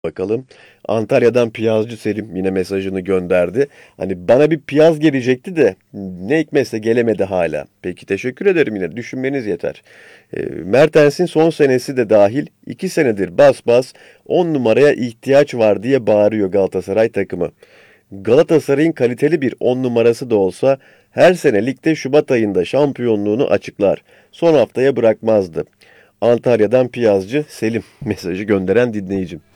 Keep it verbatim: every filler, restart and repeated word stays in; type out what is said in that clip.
Bakalım. Antalya'dan Piyazcı Selim yine mesajını gönderdi. Hani bana bir piyaz gelecekti de ne hikmetse gelemedi hala. Peki teşekkür ederim yine. Düşünmeniz yeter. E, Mertens'in son senesi de dahil iki senedir bas bas on numaraya ihtiyaç var diye bağırıyor Galatasaray takımı. Galatasaray'ın kaliteli bir on numarası da olsa her sene ligde Şubat ayında şampiyonluğunu açıklar. Son haftaya bırakmazdı. Antalya'dan Piyazcı Selim mesajı gönderen dinleyicim.